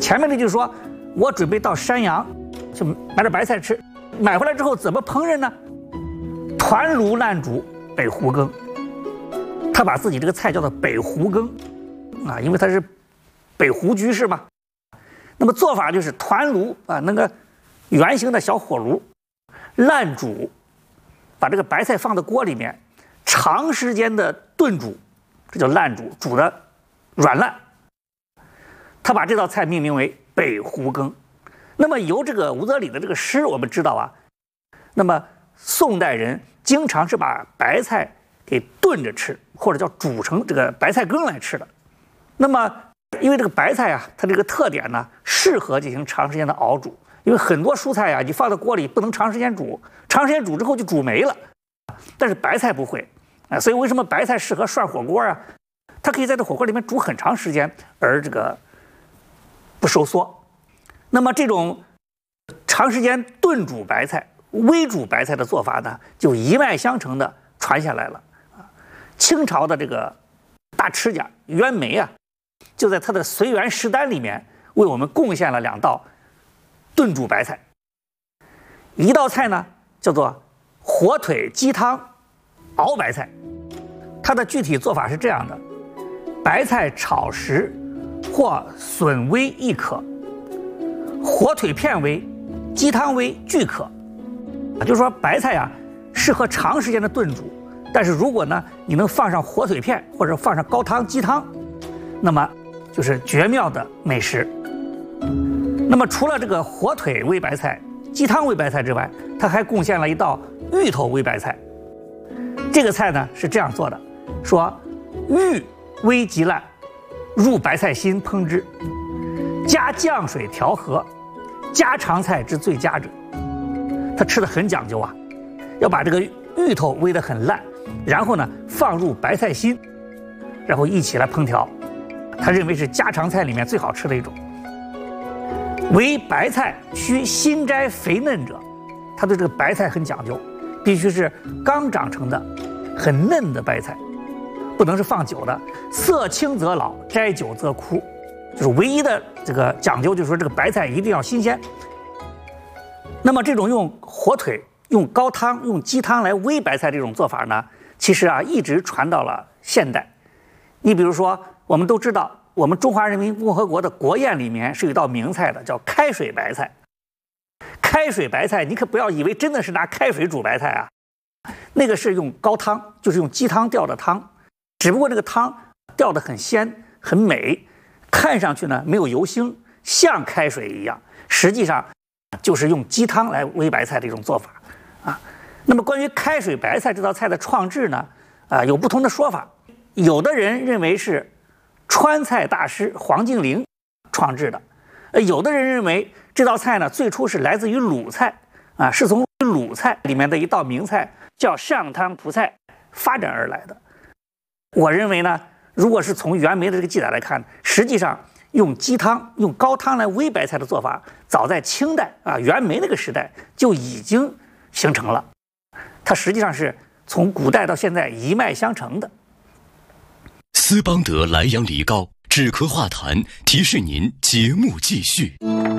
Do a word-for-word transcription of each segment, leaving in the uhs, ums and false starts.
前面这就是说我准备到山阳去买点白菜吃，买回来之后怎么烹饪呢？团炉烂煮北胡羹。他把自己这个菜叫做北胡羹，啊，因为他是北胡居士嘛。那么做法就是团炉啊，那个圆形的小火炉，烂煮，把这个白菜放到锅里面，长时间的炖煮，这叫烂煮，煮的软烂。他把这道菜命名为北胡羹。那么由这个吴则礼的这个诗，我们知道啊，那么宋代人经常是把白菜给炖着吃，或者叫煮成这个白菜羹来吃的。那么因为这个白菜啊，它这个特点呢，适合进行长时间的熬煮。因为很多蔬菜啊，你放到锅里不能长时间煮，长时间煮之后就煮没了。但是白菜不会啊，所以为什么白菜适合涮火锅啊？它可以在这火锅里面煮很长时间，而这个不收缩。那么这种长时间炖煮白菜、煨煮白菜的做法呢，就一脉相承的传下来了。清朝的这个大吃家袁枚啊，就在他的《随园食单》里面为我们贡献了两道炖煮白菜。一道菜呢叫做火腿鸡汤熬白菜，它的具体做法是这样的：白菜炒时或笋煨亦可，火腿片煨，鸡汤煨俱可。啊，就是说白菜啊适合长时间的炖煮。但是如果呢，你能放上火腿片或者放上高汤鸡汤，那么就是绝妙的美食。那么除了这个火腿煨白菜、鸡汤煨白菜之外，他还贡献了一道芋头煨白菜。这个菜呢是这样做的：说芋煨极烂，入白菜心烹之，加酱水调和，家常菜之最佳者。他吃的很讲究啊，要把这个芋头煨得很烂，然后呢放入白菜心，然后一起来烹调。他认为是家常菜里面最好吃的一种。为白菜需心摘肥嫩者，他对这个白菜很讲究，必须是刚长成的很嫩的白菜，不能是放久的。色青则老，摘久则枯，就是唯一的这个讲究，就是说这个白菜一定要新鲜。那么这种用火腿、用高汤、用鸡汤来煨白菜这种做法呢，其实啊一直传到了现代。你比如说，我们都知道，我们中华人民共和国的国宴里面是有一道名菜的，叫开水白菜。开水白菜，你可不要以为真的是拿开水煮白菜啊，那个是用高汤，就是用鸡汤吊的汤，只不过那个汤吊得很鲜很美，看上去呢没有油腥，像开水一样，实际上就是用鸡汤来煨白菜的一种做法啊。那么关于开水白菜这道菜的创制呢，啊有不同的说法。有的人认为是川菜大师黄敬陵创制的，呃，有的人认为这道菜呢最初是来自于鲁菜啊，是从鲁菜里面的一道名菜叫上汤蒲菜发展而来的。我认为呢，如果是从袁枚的这个记载来看，实际上用鸡汤、用高汤来煨白菜的做法，早在清代啊袁枚那个时代就已经形成了，它实际上是从古代到现在一脉相承的。 斯邦德莱阳梨膏止咳化痰，提示您节目继续。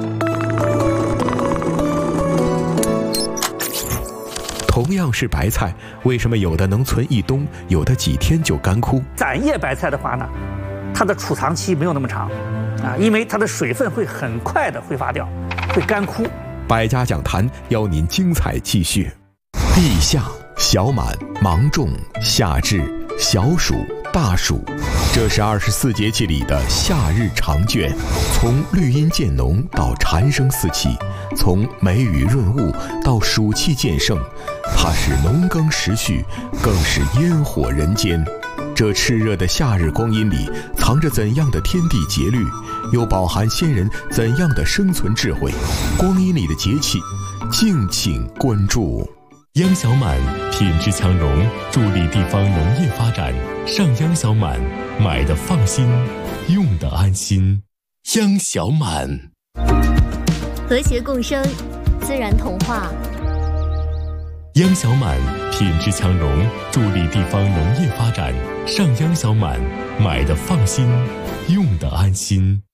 同样是白菜，为什么有的能存一冬，有的几天就干枯？ 散叶白菜的话呢，它的储藏期没有那么长啊，因为它的水分会很快的挥发掉，会干枯。 百家讲坛邀您精彩继续。立夏、小满、芒种、夏至、小暑、大暑，这是二十四节气里的夏日长卷，从绿阴渐浓到蝉声四起，从梅雨润物到暑气渐盛，它是农耕时序，更是烟火人间。这炽热的夏日光阴里，藏着怎样的天地节律，又饱含先人怎样的生存智慧？光阴里的节气，敬请关注。 央小满品质强农，助力地方农业发展。上央小满，买的放心，用的安心。央小满， 和谐共生，自然童话。 央小满品质强农，助力地方农业发展。上央小满，买的放心，用的安心。